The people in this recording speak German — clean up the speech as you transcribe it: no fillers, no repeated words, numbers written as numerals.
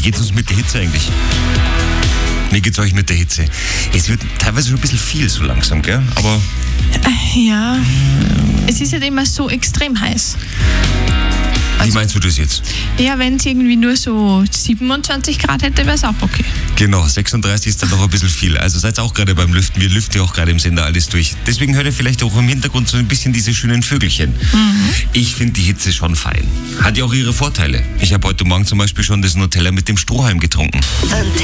geht's uns mit der Hitze eigentlich? Wie geht's euch mit der Hitze? Es wird teilweise schon ein bisschen viel so langsam, gell? Aber... Ja, es ist halt immer so extrem heiß. Wie meinst du das jetzt? Ja, wenn es irgendwie nur so 27 Grad hätte, wäre es auch okay. Genau, 36 ist dann noch ein bisschen viel. Also seid auch gerade beim Lüften. Wir lüften ja auch gerade im Sender alles durch. Deswegen hört ihr vielleicht auch im Hintergrund so ein bisschen diese schönen Vögelchen. Ich finde die Hitze schon fein. Hat ja auch ihre Vorteile. Ich habe heute Morgen zum Beispiel schon das Nutella mit dem Strohhalm getrunken.